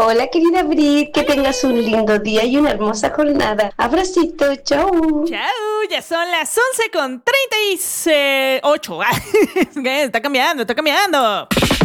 Hola, querida Brit, que tengas un lindo día y una hermosa jornada. Abracito, chau. Chao, ya son las 11:38. Está cambiando.